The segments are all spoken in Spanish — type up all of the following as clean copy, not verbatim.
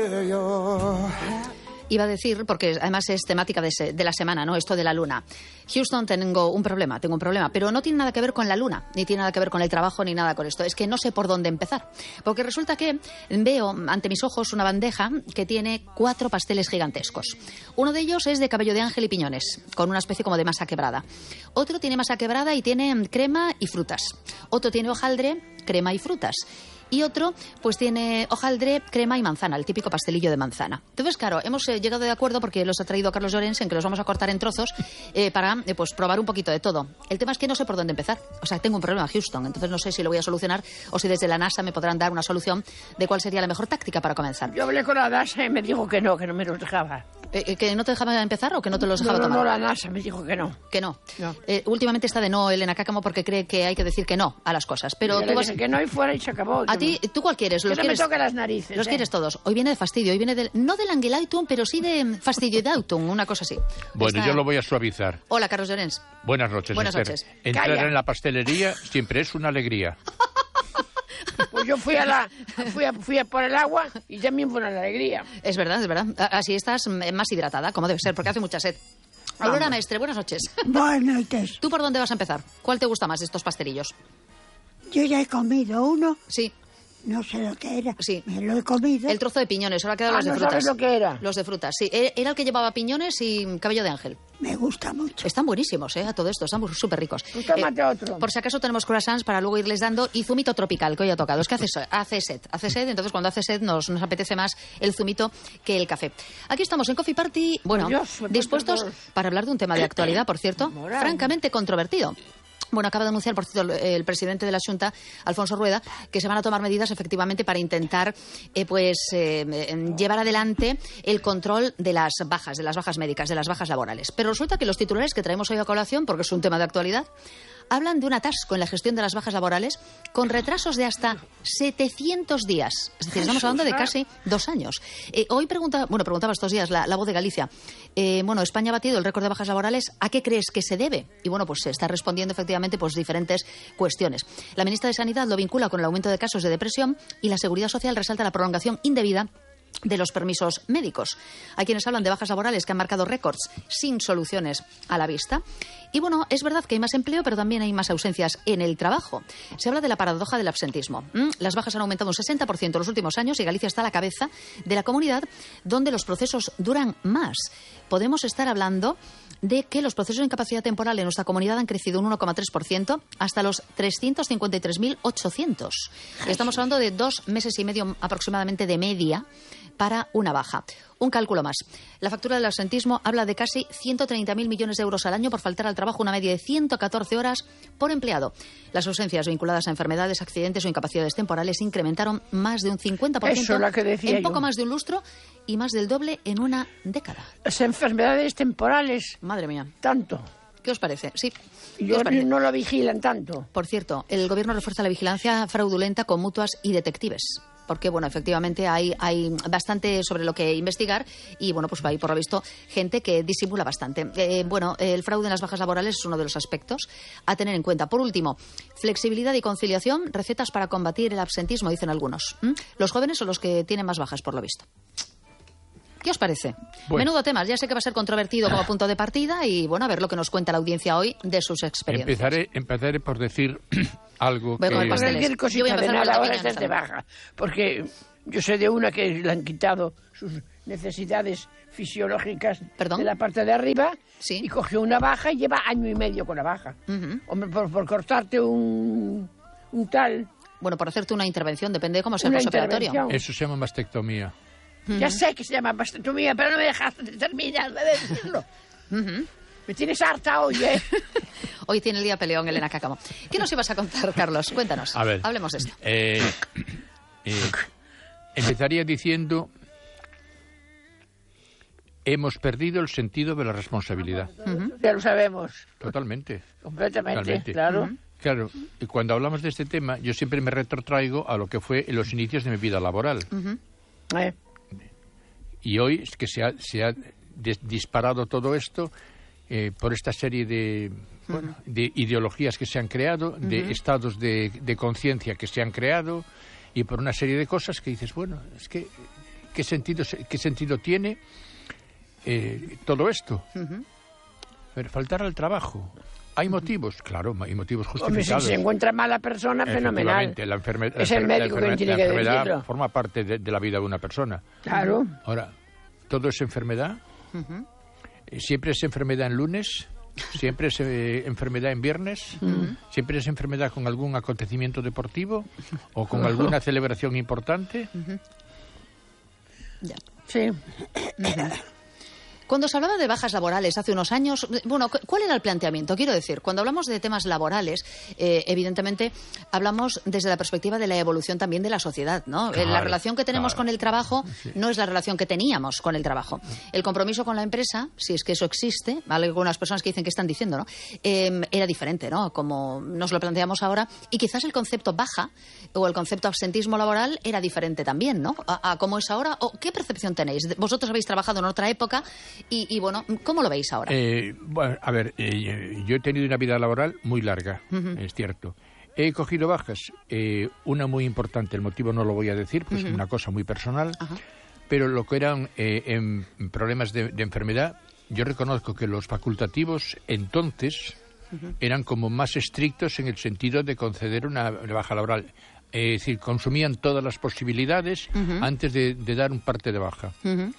Iba a decir, porque además es temática de la semana, ¿no? Esto de la luna. Houston, tengo un problema, pero no tiene nada que ver con la luna, ni tiene nada que ver con el trabajo, ni nada con esto. Es que no sé por dónde empezar. Porque resulta que veo ante mis ojos una bandeja que tiene 4 pasteles gigantescos. Uno de ellos es de cabello de ángel y piñones, con una especie como de masa quebrada. Otro tiene masa quebrada y tiene crema y frutas. Otro tiene hojaldre, crema y frutas. Y otro, pues tiene hojaldre, crema y manzana, el típico pastelillo de manzana. Entonces, claro, hemos llegado de acuerdo porque los ha traído Carlos Llorens en que los vamos a cortar en trozos para pues probar un poquito de todo. El tema es que no sé por dónde empezar. O sea, tengo un problema en Houston, entonces no sé si lo voy a solucionar o si desde la NASA me podrán dar una solución de cuál sería la mejor táctica para comenzar. Yo hablé con la NASA y me dijo que no me los dejaba. ¿Que no te dejaba empezar o que no te los dejaba tomar? No, la NASA me dijo que no. Que no. Últimamente está de no Elena Cáccamo porque cree que hay que decir que no a las cosas. Pero tú que no y fuera y se acabó. ¿A ti? ¿Tú cuál quieres? Que no me toque las narices. Los quieres todos. Hoy viene de fastidio. Hoy viene no del Angelautum, pero sí de Fastidiodautum, una cosa así. Bueno, yo lo voy a suavizar. Hola, Carlos Llorens. Buenas noches, Buenas Esther. noches. Entrar Calla. en la pastelería siempre es una alegría. Pues yo fui a por el agua y también fue una alegría. Es verdad, es verdad. Así estás más hidratada, como debe ser, porque hace mucha sed. Aurora Maestre, buenas noches. Buenas noches. ¿Tú por dónde vas a empezar? ¿Cuál te gusta más de estos pastelillos? Yo ya he comido uno. Sí. No sé lo que era. Sí. Me lo he comido. El trozo de piñones, ahora quedan los de ¿no frutas. sabes lo que era? Los de frutas, sí. Era el que llevaba piñones y cabello de ángel. Me gusta mucho. Están buenísimos, a todo esto, están súper ricos. Pues tómate otro. Por si acaso tenemos croissants para luego irles dando y zumito tropical, que hoy ha tocado. Es que hace sed, entonces cuando hace sed nos apetece más el zumito que el café. Aquí estamos en Coffee Party, bueno, dispuestos para hablar de un tema de actualidad, por cierto, francamente controvertido. Bueno, acaba de anunciar, por cierto, el presidente de la Xunta, Alfonso Rueda, que se van a tomar medidas efectivamente para intentar llevar adelante el control de las bajas médicas, de las bajas laborales. Pero resulta que los titulares que traemos hoy a colación, porque es un tema de actualidad, hablan de un atasco en la gestión de las bajas laborales con retrasos de hasta 700 días. Es decir, estamos hablando de casi 2 años. Hoy preguntaba estos días la Voz de Galicia. España ha batido el récord de bajas laborales. ¿A qué crees que se debe? Y bueno, pues se está respondiendo efectivamente pues diferentes cuestiones. La ministra de Sanidad lo vincula con el aumento de casos de depresión y la Seguridad Social resalta la prolongación indebida de los permisos médicos. Hay quienes hablan de bajas laborales que han marcado récords sin soluciones a la vista. Y bueno, es verdad que hay más empleo, pero también hay más ausencias en el trabajo. Se habla de la paradoja del absentismo. Las bajas han aumentado un 60% en los últimos años y Galicia está a la cabeza de la comunidad donde los procesos duran más. Podemos estar hablando de que los procesos de incapacidad temporal en nuestra comunidad han crecido un 1,3% hasta los 353.800. Estamos hablando de 2 meses y medio aproximadamente de media para una baja. Un cálculo más. La factura del absentismo habla de casi 130.000 millones de euros al año por faltar al trabajo, una media de 114 horas por empleado. Las ausencias vinculadas a enfermedades, accidentes o incapacidades temporales incrementaron más de un 50% Eso, la que decía en poco yo. más de un lustro y más del doble en una década. Las enfermedades temporales. Madre mía. Tanto. ¿Qué os parece? Sí. No lo vigilan tanto. Por cierto, el Gobierno refuerza la vigilancia fraudulenta con mutuas y detectives. Porque, bueno, efectivamente hay bastante sobre lo que investigar y, bueno, pues hay, por lo visto, gente que disimula bastante. El fraude en las bajas laborales es uno de los aspectos a tener en cuenta. Por último, flexibilidad y conciliación, recetas para combatir el absentismo, dicen algunos. Los jóvenes son los que tienen más bajas, por lo visto. ¿Qué os parece? Bueno. Menudo tema, ya sé que va a ser controvertido como punto de partida y, bueno, a ver lo que nos cuenta la audiencia hoy de sus experiencias. Empezaré por decir algo Voy a comer pasteles. Cualquier Yo cosita voy a de empezar con nada la ahora piña es de baja. Porque yo sé de una que le han quitado sus necesidades fisiológicas de la parte de arriba y cogió una baja y lleva 1 año y medio con la baja. Hombre, por cortarte un tal... Bueno, por hacerte una intervención, depende de cómo sea el posoperatorio. Eso se llama mastectomía. Ya sé que se llama mastectomía, pero no me dejaste terminar de decirlo. Me tienes harta hoy, ¿eh? Hoy tiene el día peleón, Elena Cáccamo. ¿Qué nos ibas a contar, Carlos? Cuéntanos. A ver, hablemos de esto. Empezaría diciendo: hemos perdido el sentido de la responsabilidad. Ya lo sabemos. Totalmente. Completamente, claro. Claro, y cuando hablamos de este tema, yo siempre me retrotraigo a lo que fue en los inicios de mi vida laboral. Y hoy es que se ha disparado todo esto por esta serie de ideologías que se han creado, de estados de conciencia que se han creado y por una serie de cosas que dices, bueno, es que ¿qué sentido tiene todo esto? Pero faltar al trabajo. ¿Hay motivos? Claro, hay motivos justificados. Hombre, si se encuentra mala persona, fenomenal. Es el médico quien tiene que decirlo. La enfermedad forma parte de la vida de una persona. Claro. Ahora, ¿todo es enfermedad? ¿Siempre es enfermedad en lunes? ¿Siempre es enfermedad en viernes? ¿Siempre es enfermedad con algún acontecimiento deportivo? ¿O con alguna celebración importante? Ya. Sí. Cuando se hablaba de bajas laborales hace unos años, bueno, ¿cuál era el planteamiento? Quiero decir, cuando hablamos de temas laborales, evidentemente hablamos desde la perspectiva de la evolución también de la sociedad, ¿no? Claro, la relación que tenemos con el trabajo no es la relación que teníamos con el trabajo. El compromiso con la empresa, si es que eso existe, hay algunas personas que dicen que están diciendo, ¿no? Era diferente, ¿no? Como nos lo planteamos ahora, y quizás el concepto baja o el concepto absentismo laboral era diferente también, ¿no? A cómo es ahora, o ¿qué percepción tenéis? Vosotros habéis trabajado en otra época. Y bueno, ¿cómo lo veis ahora? Bueno, a ver, yo he tenido una vida laboral muy larga, es cierto. He cogido bajas, una muy importante, el motivo no lo voy a decir, pues es una cosa muy personal, pero lo que eran en problemas de enfermedad, yo reconozco que los facultativos entonces eran como más estrictos en el sentido de conceder una baja laboral. Es decir, consumían todas las posibilidades antes de dar un parte de baja.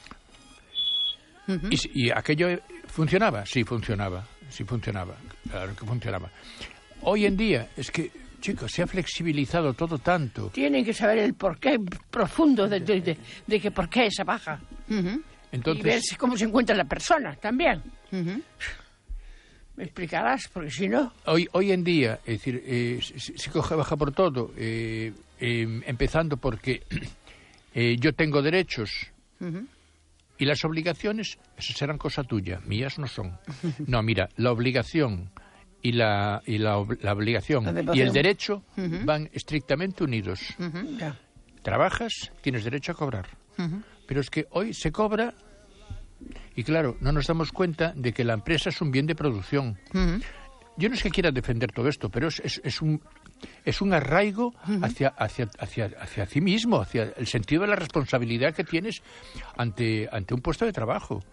¿Y aquello funcionaba? Sí, funcionaba. Claro que funcionaba. Hoy en día, es que, chicos, se ha flexibilizado todo tanto. Tienen que saber el porqué profundo de que por qué esa baja. Entonces, y ver cómo se encuentra la persona también. ¿Me explicarás? Porque si no... Hoy en día, es decir, se coge baja por todo, empezando porque yo tengo derechos... Y las obligaciones, esas serán cosa tuya, mías no son. No, mira, la obligación y la obligación y el derecho van estrictamente unidos. Trabajas, tienes derecho a cobrar. Pero es que hoy se cobra y claro, no nos damos cuenta de que la empresa es un bien de producción. Yo no es que quiera defender todo esto, pero es un arraigo hacia ti mismo, hacia el sentido de la responsabilidad que tienes ante un puesto de trabajo.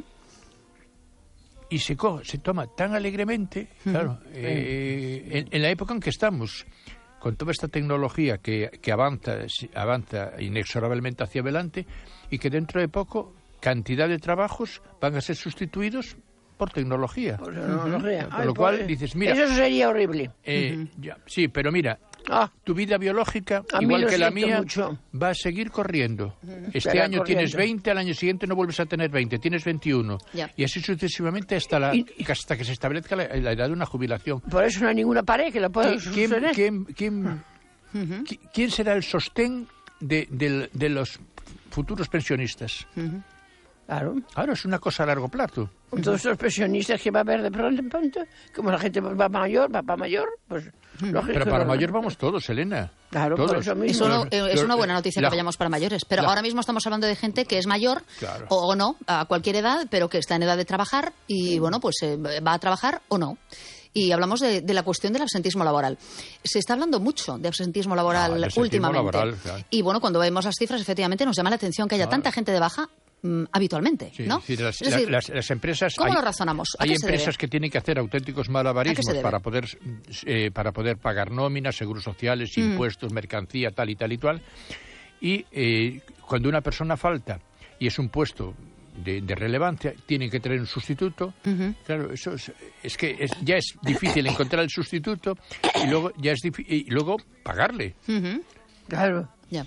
Y se toma tan alegremente, claro, en la época en que estamos, con toda esta tecnología que avanza inexorablemente hacia adelante y que dentro de poco cantidad de trabajos van a ser sustituidos por tecnología. Por tecnología. Con lo cual dices, mira... Eso sería horrible. Sí, pero mira, tu vida biológica, igual que la mía, va a seguir corriendo. Este año tienes 20, al año siguiente no vuelves a tener 20, tienes 21. Y así sucesivamente hasta que se establezca la edad de una jubilación. Por eso no hay ninguna pared que lo pueda sostener. ¿Quién será el sostén de los futuros pensionistas? Claro, es una cosa a largo plazo. Todos los pensionistas que va a haber de pronto, como la gente va para mayor, pues lógico. Pero para mayor vamos todos, Elena. Claro, todos. Por eso mismo. Es una buena noticia que vayamos para mayores, pero ahora mismo estamos hablando de gente que es mayor o no, a cualquier edad, pero que está en edad de trabajar y bueno, pues va a trabajar o no. Y hablamos de la cuestión del absentismo laboral. Se está hablando mucho de absentismo laboral últimamente. Y bueno, cuando vemos las cifras, efectivamente nos llama la atención que haya tanta gente de baja habitualmente, ¿no? Sí, las empresas... ¿Cómo lo razonamos? Hay empresas que tienen que hacer auténticos malabarismos para poder pagar nóminas, seguros sociales, impuestos, mercancía, tal y tal y tal. Y cuando una persona falta y es un puesto de relevancia, tienen que tener un sustituto. Claro, eso es que ya es difícil encontrar el sustituto y luego ya es y luego pagarle. Claro. Ya.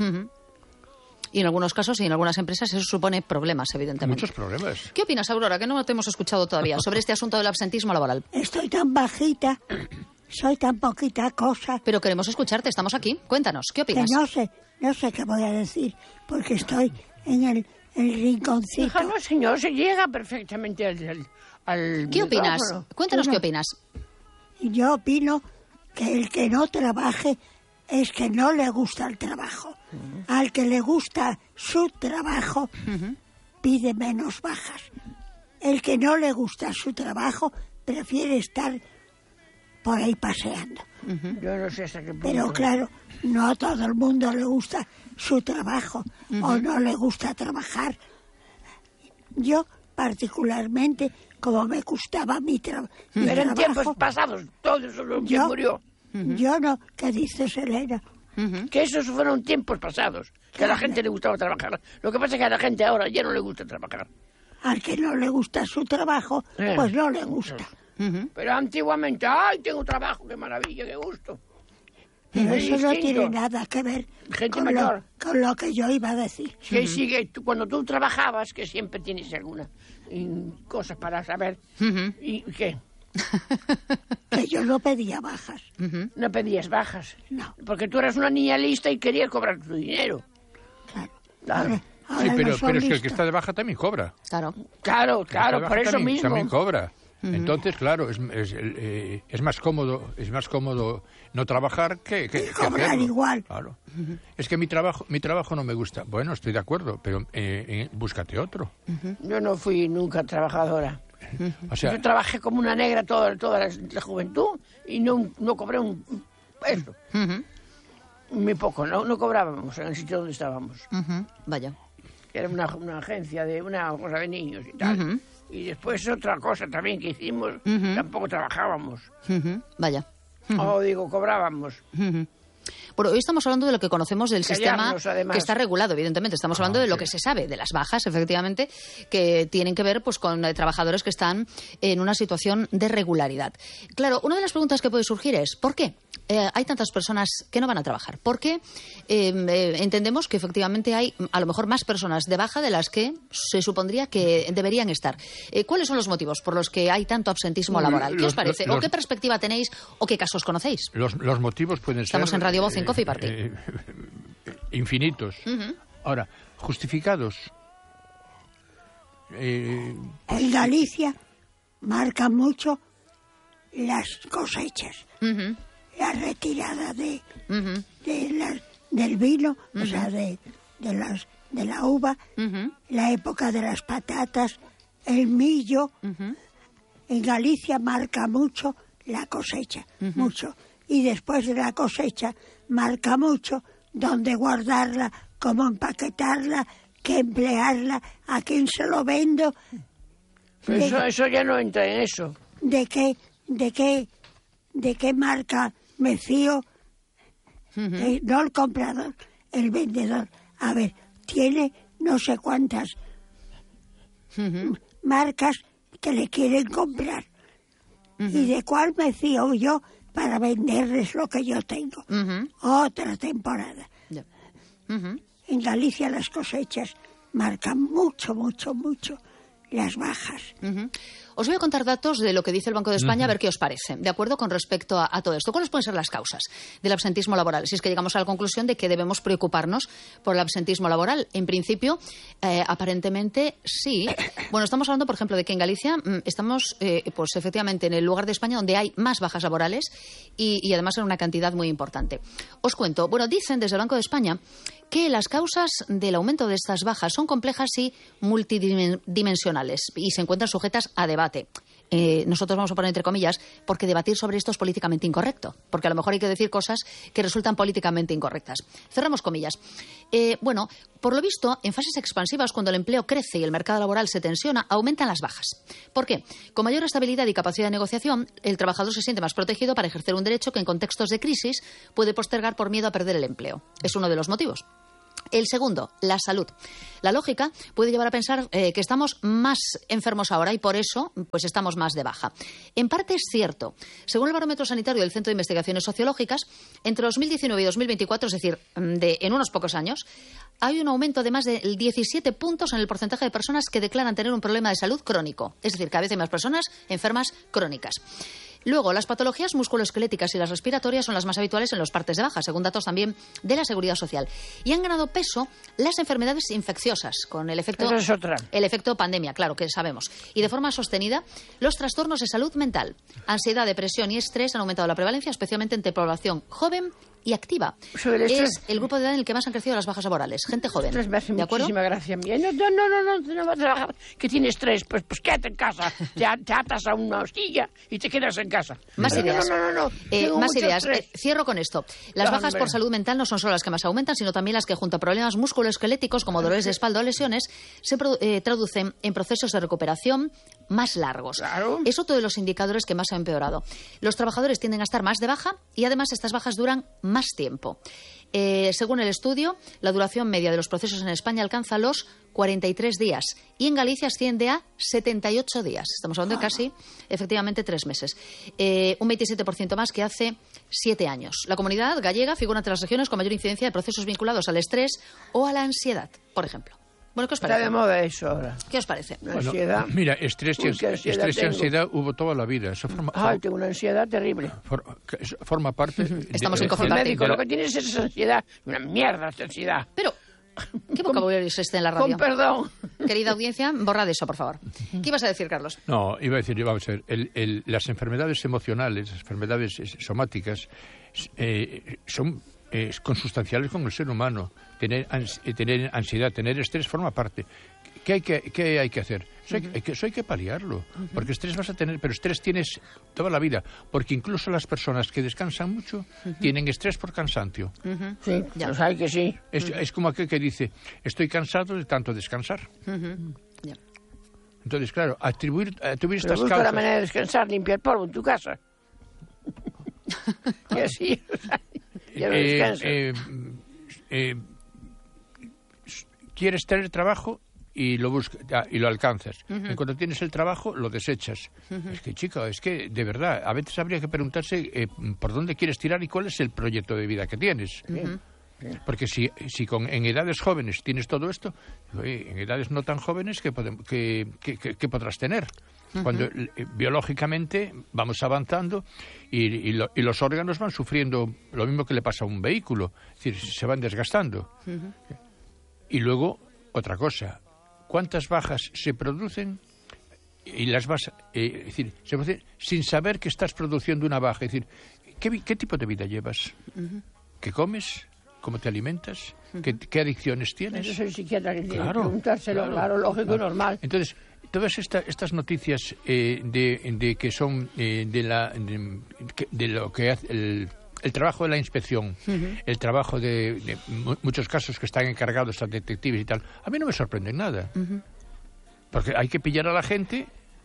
Y en algunos casos y en algunas empresas eso supone problemas, evidentemente. Muchos problemas. ¿Qué opinas, Aurora, que no te hemos escuchado todavía, sobre este asunto del absentismo laboral? Estoy tan bajita, soy tan poquita cosa. Pero queremos escucharte, estamos aquí. Cuéntanos, ¿qué opinas? Que no sé qué voy a decir, porque estoy en el rinconcito. Hija, no, señor, se llega perfectamente al ¿Qué opinas? micrófono. Cuéntanos qué opinas. Yo opino que el que no trabaje es que no le gusta el trabajo. Al que le gusta su trabajo, pide menos bajas. El que no le gusta su trabajo prefiere estar por ahí paseando. Yo no sé hasta qué punto. Pero claro, no a todo el mundo le gusta su trabajo o no le gusta trabajar. Yo particularmente, como me gustaba mi trabajo... Pero en tiempos pasados, todo eso ya murió. Yo no, ¿qué dices, Elena? Que esos fueron tiempos pasados, que a la gente le gustaba trabajar. Lo que pasa es que a la gente ahora ya no le gusta trabajar. Al que no le gusta su trabajo, pues no le gusta. Pero antiguamente, ¡ay, tengo trabajo! ¡Qué maravilla, qué gusto! Pero eso no tiene nada que ver con lo que yo iba a decir. Que sigue, cuando tú trabajabas, que siempre tienes alguna cosas para saber. ¿Y qué? Que yo no pedía bajas. No pedías bajas. No. Porque tú eras una niña lista y querías cobrar tu dinero. Claro. Sí, pero es que el que está de baja también cobra. Claro, por eso mismo. También cobra. Entonces, claro, es más cómodo no trabajar que cobrar hacerlo. Igual. Claro. Es que mi trabajo no me gusta. Bueno, estoy de acuerdo, pero búscate otro. Yo no fui nunca trabajadora. O sea, yo trabajé como una negra toda la juventud y no cobré un peso. Muy poco, no cobrábamos en el sitio donde estábamos. Vaya. Era una agencia de una cosa de niños y tal. Y después otra cosa también que hicimos, tampoco trabajábamos. Vaya. Cobrábamos. Bueno, hoy estamos hablando de lo que conocemos del sistema además. Que está regulado, evidentemente. Estamos hablando de lo que se sabe, de las bajas, efectivamente, que tienen que ver pues con trabajadores que están en una situación de regularidad. Claro, una de las preguntas que puede surgir es, ¿por qué hay tantas personas que no van a trabajar? ¿Por qué entendemos que efectivamente hay a lo mejor más personas de baja de las que se supondría que deberían estar? ¿Cuáles son los motivos por los que hay tanto absentismo laboral? ¿Qué os parece? ¿O qué perspectiva tenéis o qué casos conocéis? Los motivos pueden ser... Estamos en Radio Voz en Coffee Party. Infinitos. Ahora, justificados. En Galicia marcan mucho las cosechas. La retirada del vino, o sea, de la uva, la época de las patatas, el millo. En Galicia marca mucho la cosecha, mucho. Y después de la cosecha marca mucho dónde guardarla, cómo empaquetarla, qué emplearla, a quién se lo vendo. Eso ya no entra en eso. ¿De qué marca me fío? No el comprador, el vendedor. A ver, tiene no sé cuántas marcas que le quieren comprar. ¿Y de cuál me fío yo para venderles lo que yo tengo? Otra temporada. En Galicia las cosechas marcan mucho las bajas. Os voy a contar datos de lo que dice el Banco de España, a ver qué os parece, ¿de acuerdo? Con respecto a todo esto. ¿Cuáles pueden ser las causas del absentismo laboral? Si es que llegamos a la conclusión de que debemos preocuparnos por el absentismo laboral. En principio, aparentemente, sí. Bueno, estamos hablando, por ejemplo, de que en Galicia estamos, pues efectivamente, en el lugar de España donde hay más bajas laborales y además en una cantidad muy importante. Os cuento. Bueno, dicen desde el Banco de España que las causas del aumento de estas bajas son complejas y multidimensionales y se encuentran sujetas a debate. Nosotros vamos a poner entre comillas, porque debatir sobre esto es políticamente incorrecto, porque a lo mejor hay que decir cosas que resultan políticamente incorrectas. Cerramos comillas. Bueno, por lo visto, en fases expansivas, cuando el empleo crece y el mercado laboral se tensiona, aumentan las bajas. ¿Por qué? Con mayor estabilidad y capacidad de negociación, el trabajador se siente más protegido para ejercer un derecho que en contextos de crisis puede postergar por miedo a perder el empleo. Es uno de los motivos. El segundo, la salud. La lógica puede llevar a pensar que estamos más enfermos ahora y por eso pues estamos más de baja. En parte es cierto. Según el barómetro sanitario del Centro de Investigaciones Sociológicas, entre 2019 y 2024, es decir, en unos pocos años, hay un aumento de más de 17 puntos en el porcentaje de personas que declaran tener un problema de salud crónico. Es decir, cada vez hay más personas enfermas crónicas. Luego, las patologías musculoesqueléticas y las respiratorias son las más habituales en los partes de baja, según datos también de la Seguridad Social. Y han ganado peso las enfermedades infecciosas, con el efecto pandemia, claro, que sabemos. Y de forma sostenida, los trastornos de salud mental, ansiedad, depresión y estrés han aumentado la prevalencia, especialmente entre población joven y activa. Es el grupo de edad en el que más han crecido las bajas laborales. Gente joven. Me hace ¿de acuerdo? Muchísima gracia. No vas a trabajar. Que tienes estrés. Pues quédate en casa. Te atas a una hostilla y te quedas en casa. Más ideas. Más ideas. Cierro con esto. Las bajas por salud mental no son solo las que más aumentan, sino también las que, junto a problemas musculoesqueléticos como dolores de espalda o lesiones, se traducen en procesos de recuperación más largos. Claro. Es otro de los indicadores que más ha empeorado. Los trabajadores tienden a estar más de baja y además estas bajas duran más tiempo. Según el estudio, la duración media de los procesos en España alcanza los 43 días y en Galicia asciende a 78 días. Estamos hablando de casi, efectivamente, 3 meses. Un 27% más que hace 7 años. La comunidad gallega figura entre las regiones con mayor incidencia de procesos vinculados al estrés o a la ansiedad, por ejemplo. Bueno, ¿qué os parece? Está de moda eso ahora. ¿Qué os parece? Ansiedad. Mira, estrés y ansiedad hubo toda la vida. Eso tengo una ansiedad terrible. Forma parte... Estamos en Coffee Party. Médico, lo que tienes es ansiedad. Una mierda esa ansiedad. Pero... ¿qué vocabulario es este en la radio? Con perdón. Querida audiencia, borrad eso, por favor. ¿Qué ibas a decir, Carlos? No, iba a decir, vamos a ver, las enfermedades emocionales, las enfermedades somáticas, son consustanciales con el ser humano. Tener ansiedad, tener estrés forma parte. ¿Qué hay que hacer? Eso hay que paliarlo, porque estrés vas a tener, pero estrés tienes toda la vida, porque incluso las personas que descansan mucho tienen estrés por cansancio. Sí, ya lo hay que sí. Es como aquel que dice, estoy cansado de tanto descansar. Entonces, claro, atribuir estas causas... busca la manera de descansar, limpiar polvo en tu casa. Y así, ya no descansas. Quieres tener trabajo y lo buscas y lo alcanzas. Y cuando tienes el trabajo lo desechas. Es que, chica, de verdad, a veces habría que preguntarse por dónde quieres tirar y cuál es el proyecto de vida que tienes. Porque si en edades jóvenes tienes todo esto, en edades no tan jóvenes, ¿qué podrás tener? Cuando biológicamente vamos avanzando y los órganos van sufriendo lo mismo que le pasa a un vehículo, es decir, se van desgastando. Y luego, otra cosa, ¿cuántas bajas se producen? Y las vas, es decir, se producen sin saber que estás produciendo una baja. Es decir, ¿qué tipo de vida llevas? ¿Qué comes? ¿Cómo te alimentas? ¿Qué adicciones tienes? Eso soy psiquiatra que tiene que preguntárselo, claro, lógico y normal. Entonces, todas estas noticias de que son de lo que hace el trabajo de la inspección, el trabajo de muchos casos que están encargados a detectives y tal, a mí no me sorprende nada. Porque hay que pillar a la gente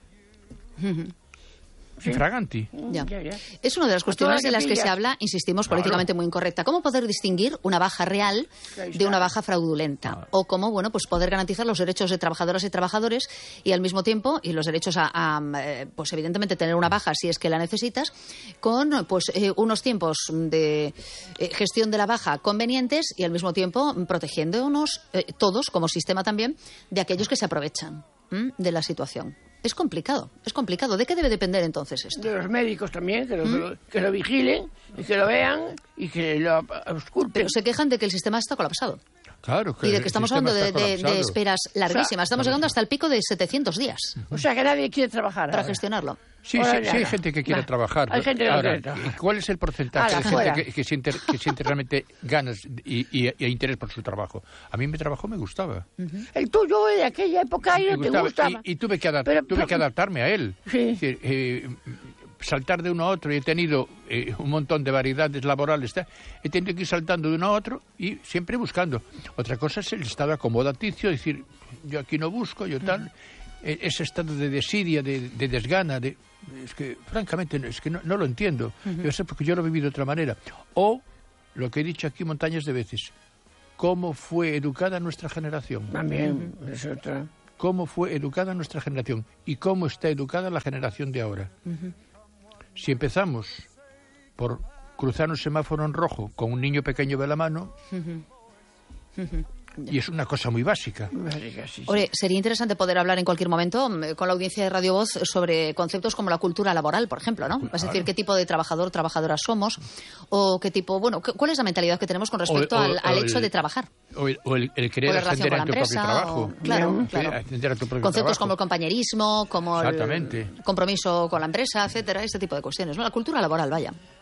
infraganti. Ya. Es una de las cuestiones de las que se habla, insistimos, políticamente muy incorrecta. ¿Cómo poder distinguir una baja real de una baja fraudulenta? O cómo, pues poder garantizar los derechos de trabajadoras y trabajadores y al mismo tiempo, y los derechos pues evidentemente tener una baja si es que la necesitas, con unos tiempos de gestión de la baja convenientes y al mismo tiempo protegiéndonos todos, como sistema también, de aquellos que se aprovechan de la situación. Es complicado. ¿De qué debe depender entonces esto? De los médicos también, que lo vigilen y que lo vean y que lo ausculten. Pero se quejan de que el sistema está colapsado. Claro, y de que estamos hablando de esperas larguísimas. Estamos llegando hasta el pico de 700 días. O sea, que nadie quiere trabajar para gestionarlo. Sí, hay gente que quiere trabajar. Hay gente que no quiere trabajar. ¿Cuál es el porcentaje de gente que siente realmente ganas y interés por su trabajo? A mí mi trabajo me gustaba. El tuyo de aquella época no te gustaba. Y tuve que adaptarme a él. Sí. Es decir, saltar de uno a otro, y he tenido un montón de variedades laborales, he tenido que ir saltando de uno a otro y siempre buscando. Otra cosa es el estado acomodaticio, es decir, yo aquí no busco, yo tal, ese estado de desidia, de desgana, es que francamente no lo entiendo. Debe ser porque yo lo he vivido de otra manera. O lo que he dicho aquí montañas de veces, cómo fue educada nuestra generación. También, es otra. Cómo fue educada nuestra generación y cómo está educada la generación de ahora. Si empezamos por cruzar un semáforo en rojo con un niño pequeño de la mano, y es una cosa muy básica. Sí. Oye, sería interesante poder hablar en cualquier momento con la audiencia de Radio Voz sobre conceptos como la cultura laboral, por ejemplo, ¿no? Claro. Es decir, qué tipo de trabajador, trabajadora somos, o qué tipo, cuál es la mentalidad que tenemos con respecto al hecho de trabajar. O el querer ascender a tu propio trabajo. Claro. Conceptos como el compañerismo, como el compromiso con la empresa, etcétera, este tipo de cuestiones, ¿no? La cultura laboral, vaya.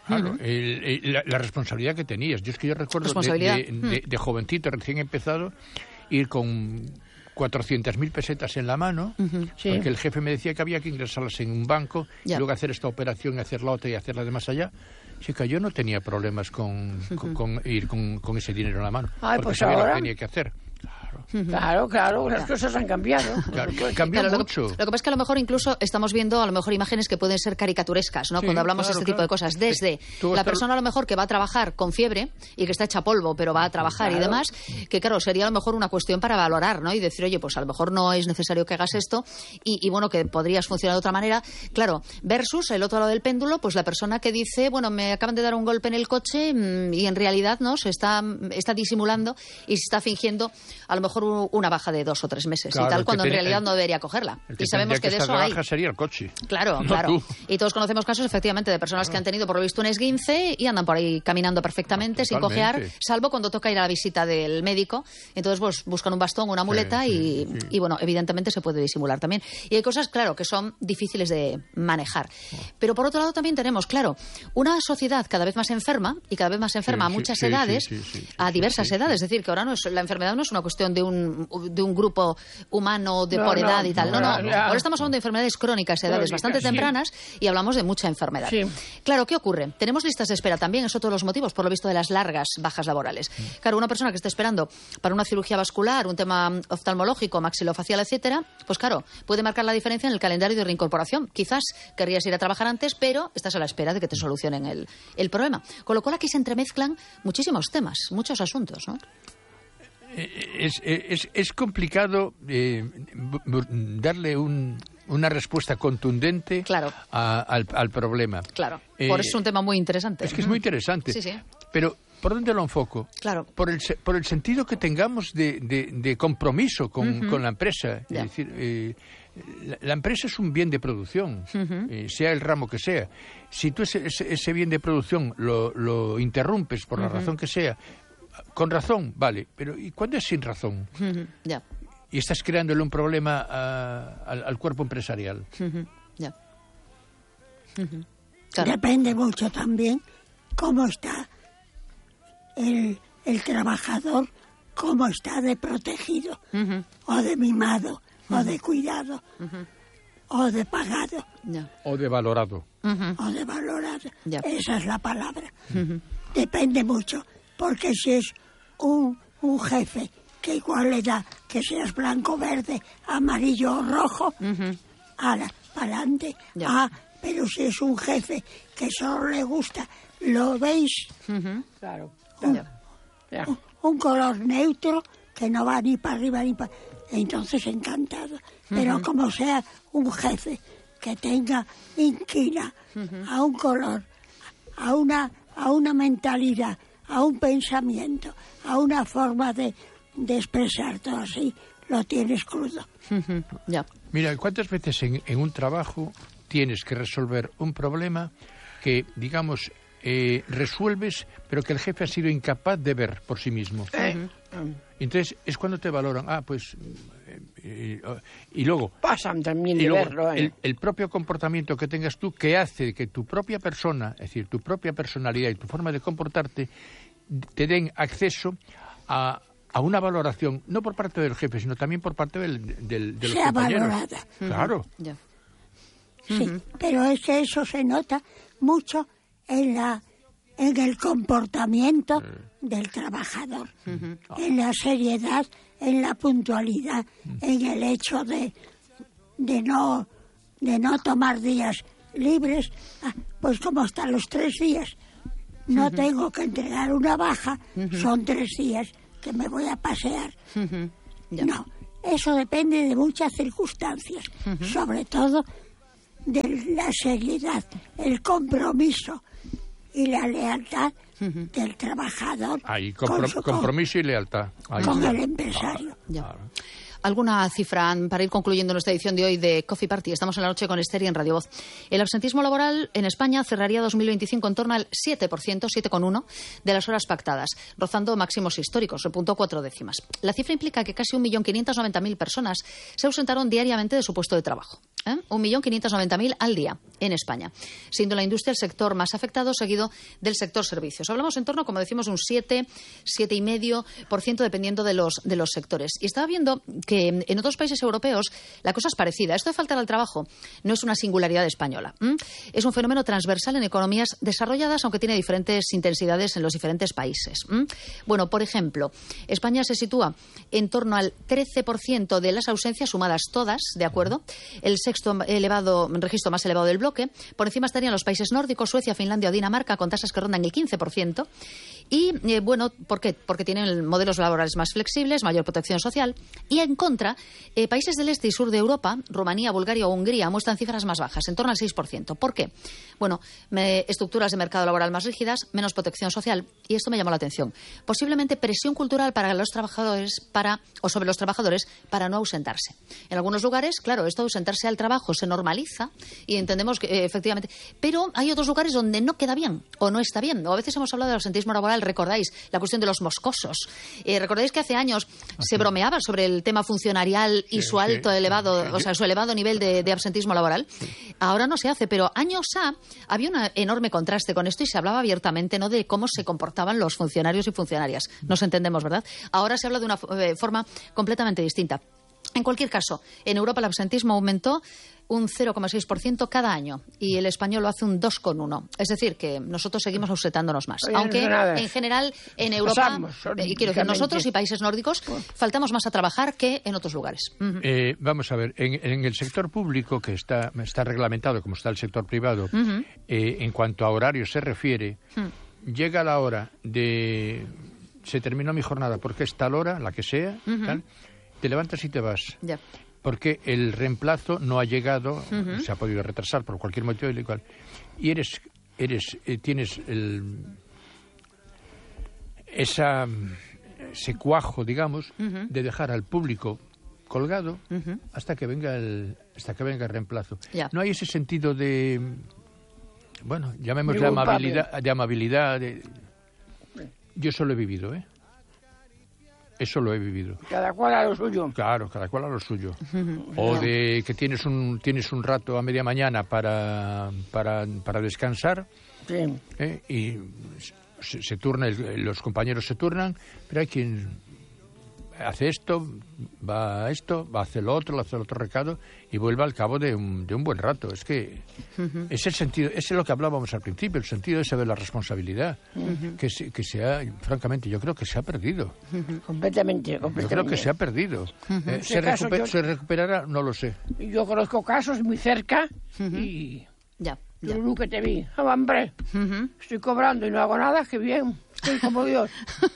Claro, la responsabilidad que tenías. Yo recuerdo de jovencito, recién empezado, ir con 400.000 pesetas en la mano, porque el jefe me decía que había que ingresarlas en un banco y luego hacer esta operación y hacer la otra y hacerla de más allá. Así que yo no tenía problemas con ir con ese dinero en la mano, porque pues sabía ahora lo que tenía que hacer. Claro, las cosas han cambiado. Cambió mucho. Lo que pasa es que a lo mejor incluso estamos viendo imágenes que pueden ser caricaturescas, ¿no? Cuando hablamos de este tipo de cosas. Desde la persona a lo mejor que va a trabajar con fiebre y que está hecha polvo, pero va a trabajar y demás, que claro, sería a lo mejor una cuestión para valorar, ¿no? Y decir, oye, pues a lo mejor no es necesario que hagas esto y bueno, que podrías funcionar de otra manera. Claro, versus el otro lado del péndulo, pues la persona que dice, bueno, me acaban de dar un golpe en el coche y en realidad no se está disimulando y se está fingiendo a lo mejor una baja de 2 o 3 meses y tal, cuando en realidad no debería cogerla. Y sabemos que de eso hay. Baja sería el coche. Claro. Y todos conocemos casos, efectivamente, de personas que han tenido por lo visto un esguince y andan por ahí caminando perfectamente, sin cojear, salvo cuando toca ir a la visita del médico. Entonces, pues buscan un bastón, una muleta y bueno, evidentemente se puede disimular también. Y hay cosas, claro, que son difíciles de manejar. Pero por otro lado también tenemos, claro, una sociedad cada vez más enferma y cada vez más enferma a muchas edades, a diversas edades. Es decir, que ahora la enfermedad no es una cuestión de un grupo humano por edad y tal. No. Ahora estamos hablando de enfermedades crónicas a edades bastante tempranas y hablamos de mucha enfermedad. Claro, ¿qué ocurre? Tenemos listas de espera también, es otro de los motivos, por lo visto, de las largas bajas laborales. Claro, una persona que esté esperando para una cirugía vascular, un tema oftalmológico, maxilofacial, etcétera, pues claro, puede marcar la diferencia en el calendario de reincorporación. Quizás querrías ir a trabajar antes, pero estás a la espera de que te solucionen el problema. Con lo cual aquí se entremezclan muchísimos temas, muchos asuntos, ¿no? Es complicado darle una respuesta contundente al problema. Claro, por eso es un tema muy interesante. Es que es muy interesante. Sí. Pero, ¿por dónde lo enfoco? Claro. Por el sentido que tengamos de compromiso con la empresa. Es decir, la empresa es un bien de producción, sea el ramo que sea. Si tú ese bien de producción lo interrumpes por la razón que sea, con razón, vale, pero ¿y cuándo es sin razón? Y estás creándole un problema al cuerpo empresarial. Claro. Depende mucho también cómo está el trabajador, cómo está de protegido, o de mimado, o de cuidado, o de pagado. O de valorado. O de valorado. Esa es la palabra. Depende mucho. Porque si es un jefe que igual le da que seas blanco, verde, amarillo o rojo, para adelante. Pero si es un jefe que solo le gusta, ¿lo veis? Claro. Un color neutro que no va ni para arriba ni para... Entonces encantado. Pero como sea un jefe que tenga inquina a un color, a una mentalidad, a un pensamiento, a una forma de expresar todo así, lo tienes crudo. Mira, ¿cuántas veces en un trabajo tienes que resolver un problema que, digamos, resuelves, pero que el jefe ha sido incapaz de ver por sí mismo? Entonces, es cuando te valoran. Y luego... Pasan también de verlo. El propio comportamiento que tengas tú, que hace que tu propia persona, es decir, tu propia personalidad y tu forma de comportarte, te den acceso a una valoración, no por parte del jefe, sino también por parte de los sea compañeros. Valorada. Claro. Sí, pero es que eso se nota mucho en el comportamiento del trabajador, en la seriedad, en la puntualidad, en el hecho de no tomar días libres, pues como hasta los 3 días no tengo que entregar una baja, son 3 días que me voy a pasear. No, eso depende de muchas circunstancias, sobre todo de la seriedad, el compromiso y la lealtad del trabajador. Compromiso y lealtad. Con el empresario. ¿Alguna cifra para ir concluyendo nuestra edición de hoy de Coffee Party? Estamos en la noche con Esther y en Radio Voz. El absentismo laboral en España cerraría 2025 en torno al 7%, 7,1% de las horas pactadas, rozando máximos históricos, el punto 4 décimas. La cifra implica que casi 1.590.000 personas se ausentaron diariamente de su puesto de trabajo. 1.590.000 al día en España, siendo la industria el sector más afectado, seguido del sector servicios. Hablamos en torno, como decimos, un 7,5% dependiendo de los sectores. Y estaba viendo que en otros países europeos la cosa es parecida. Esto de faltar al trabajo no es una singularidad española. Es un fenómeno transversal en economías desarrolladas, aunque tiene diferentes intensidades en los diferentes países. Bueno, por ejemplo, España se sitúa en torno al 13% de las ausencias sumadas todas, ¿de acuerdo? El sexto registro más elevado del bloque. Por encima estarían los países nórdicos, Suecia, Finlandia o Dinamarca, con tasas que rondan el 15%. Y, bueno, ¿por qué? Porque tienen modelos laborales más flexibles, mayor protección social. Y, en contra, países del este y sur de Europa, Rumanía, Bulgaria o Hungría, muestran cifras más bajas, en torno al 6%. ¿Por qué? Bueno, estructuras de mercado laboral más rígidas, menos protección social. Y esto me llamó la atención. Posiblemente presión cultural para los trabajadores o sobre los trabajadores para no ausentarse. En algunos lugares, claro, esto de ausentarse al trabajo se normaliza y entendemos que efectivamente. Pero hay otros lugares donde no queda bien o no está bien. O a veces hemos hablado del ausentismo laboral, recordáis, la cuestión de los moscosos. Recordáis que hace años se bromeaba sobre el tema funcionarial y su elevado nivel de absentismo laboral. Ahora no se hace, pero años había un enorme contraste con esto y se hablaba abiertamente, ¿no?, de cómo se comportaban los funcionarios y funcionarias. Nos entendemos, ¿verdad? Ahora se habla de una forma completamente distinta. En cualquier caso, en Europa el absentismo aumentó un 0,6% cada año y el español lo hace un 2,1%. Es decir, que nosotros seguimos ausentándonos más. Aunque en general en Europa, y quiero decir, nosotros y países nórdicos faltamos más a trabajar que en otros lugares. Vamos a ver, en el sector público, que está reglamentado como está el sector privado, en cuanto a horario se refiere, llega la hora de... Se terminó mi jornada porque es tal hora, la que sea, tal, te levantas y te vas. Ya. Porque el reemplazo no ha llegado, se ha podido retrasar por cualquier motivo y igual. Y tienes ese cuajo, digamos, de dejar al público colgado hasta que venga el reemplazo. Ya. No hay ese sentido de, bueno, llamémosle amabilidad. Yo eso lo he vivido, Eso lo he vivido. Cada cual a lo suyo. Claro, cada cual a lo suyo. O de que tienes un rato a media mañana para descansar. Sí. Y se turna, los compañeros se turnan, pero hay quien hace esto, va a hacer lo otro recado y vuelve al cabo de un buen rato. Es que es el sentido, es lo que hablábamos al principio, el sentido ese de la responsabilidad, que francamente, yo creo que se ha perdido. Completamente. Yo creo que se ha perdido. ¿Se recuperará? No lo sé. Yo conozco casos muy cerca y... Ya. Yo nunca te vi. Hombre, estoy cobrando y no hago nada, qué bien. Estoy como Dios.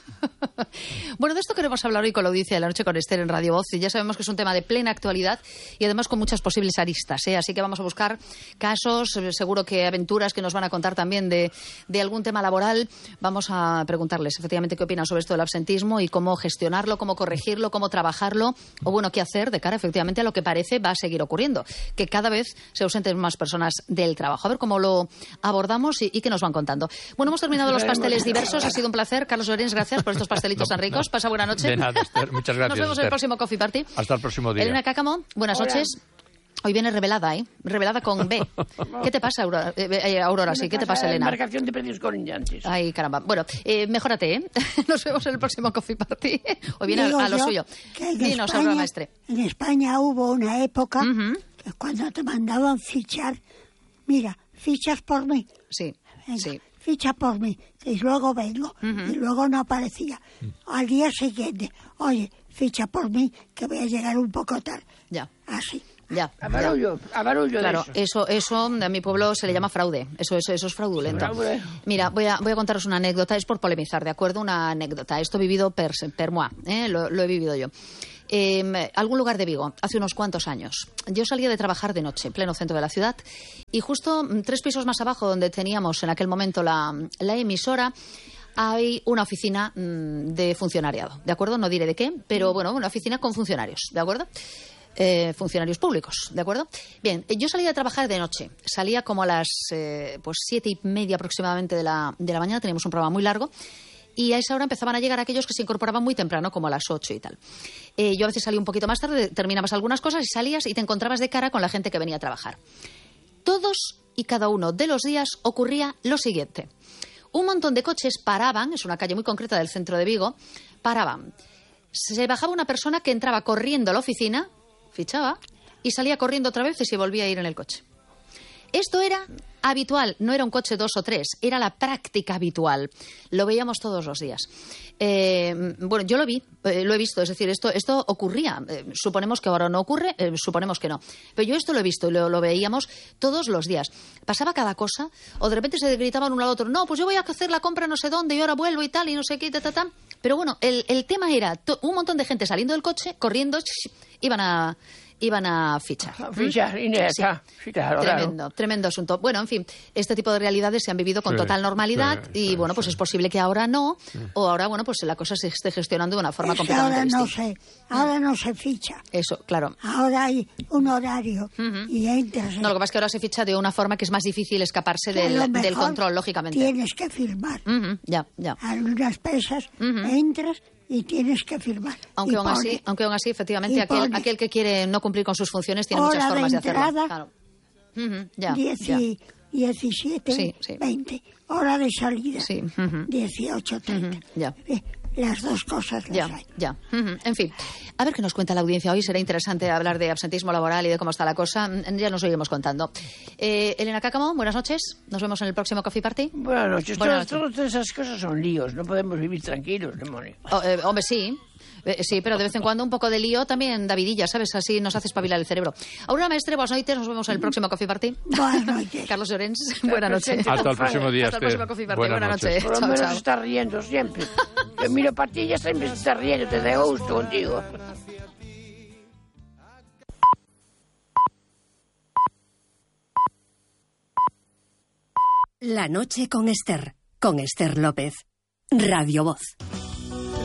Bueno, de esto queremos hablar hoy con la audiencia de la noche con Esther en Radio Voz, y ya sabemos que es un tema de plena actualidad y además con muchas posibles aristas, así que vamos a buscar casos, seguro que aventuras que nos van a contar también de algún tema laboral. Vamos a preguntarles efectivamente qué opinan sobre esto del absentismo y cómo gestionarlo, cómo corregirlo, cómo trabajarlo, o bueno, qué hacer de cara efectivamente a lo que parece va a seguir ocurriendo, que cada vez se ausenten más personas del trabajo. A ver cómo lo abordamos y qué nos van contando. Bueno, hemos terminado los pasteles diversos, ha sido un placer. Carlos Llorens, gracias por estos pastelitos tan ricos. Pasa buena noche. De nada, Esther. Muchas gracias. Nos vemos en el próximo Coffee Party. Hasta el próximo día. Elena Cácamo, buenas noches. Hoy viene revelada, Revelada con B. ¿Qué te pasa, Aurora? Sí, ¿qué te pasa, Elena? Marcación de precios colindrantes. Ay, caramba. Bueno, mejórate, Nos vemos en el próximo Coffee Party. Hoy viene a lo suyo. Dinos, Aurora Maestre. En España hubo una época que cuando te mandaban fichar, mira, fichas por mí. Sí, venga, sí. Ficha por mí, y luego vengo, y luego no aparecía. Al día siguiente, oye, ficha por mí, que voy a llegar un poco tarde. Ya. Así. Ya. A barullo claro, de eso a mi pueblo se le llama fraude. Eso es fraudulento. Mira, voy a contaros una anécdota, es por polemizar, ¿de acuerdo? Una anécdota. Esto he vivido per moi, lo he vivido yo. Algún lugar de Vigo, hace unos cuantos años. Yo salía de trabajar de noche, en pleno centro de la ciudad, y justo 3 pisos más abajo, donde teníamos en aquel momento la emisora, hay una oficina de funcionariado, ¿de acuerdo? No diré de qué, pero bueno, una oficina con funcionarios, ¿de acuerdo? Funcionarios públicos, ¿de acuerdo? Bien, yo salía de trabajar de noche, salía como a las 7:30 aproximadamente de la mañana, teníamos un programa muy largo. y a esa hora empezaban a llegar aquellos que se incorporaban muy temprano, como a las 8 y tal. Yo a veces salía un poquito más tarde, terminabas algunas cosas y salías y te encontrabas de cara con la gente que venía a trabajar. Todos y cada uno de los días ocurría lo siguiente. Un montón de coches paraban, es una calle muy concreta del centro de Vigo, paraban. Se bajaba una persona que entraba corriendo a la oficina, fichaba, y salía corriendo otra vez y se volvía a ir en el coche. Esto era habitual, no era un coche 2 o 3, era la práctica habitual. Lo veíamos todos los días. Bueno, yo lo he visto, es decir, esto ocurría. Suponemos que ahora no ocurre, suponemos que no. Pero yo esto lo he visto y lo veíamos todos los días. Pasaba cada cosa, o de repente se gritaban uno al otro, no, pues yo voy a hacer la compra no sé dónde y ahora vuelvo y tal, y no sé qué, ta. Pero bueno, el tema era un montón de gente saliendo del coche, corriendo, iban a fichar. Fichar, Inés, sí, claro. Tremendo asunto. Bueno, en fin, este tipo de realidades se han vivido con total normalidad y, bueno, pues es posible que ahora no, o ahora, bueno, pues la cosa se esté gestionando de una forma completamente distinta. Ahora no se ficha. Eso, claro. Ahora hay un horario y entras. No, lo que pasa es que ahora se ficha de una forma que es más difícil escaparse del control, lógicamente. Tienes que firmar. Ya. A unas pesas entras y tienes que firmar. Aunque aún así, efectivamente, aquel que quiere no cumplir con sus funciones tiene muchas formas de hacerlo. Claro. 17, 20. Hora de salida, 18:30. Las dos cosas las hay. En fin, a ver qué nos cuenta la audiencia hoy. Será interesante hablar de absentismo laboral y de cómo está la cosa. Ya nos seguiremos contando. Elena Cáccamo, buenas noches. Nos vemos en el próximo Coffee Party. Buenas noches. Todas esas cosas son líos. No podemos vivir tranquilos, demonio. Hombre, sí. Sí, pero de vez en cuando un poco de lío también, Davidilla, ¿sabes? Así nos hace espabilar el cerebro. Aurora Maestre, buenas noches. Nos vemos en el próximo Coffee Party. Buenas noches. Carlos Llorens, buenas noches. Hasta el próximo día, Hasta el próximo Coffee Party. Buenas noches. Por lo menos se está riendo siempre. Yo miro para ti y ya siempre se está riendo. Te da gusto contigo. La noche con Esther López. Radio Voz.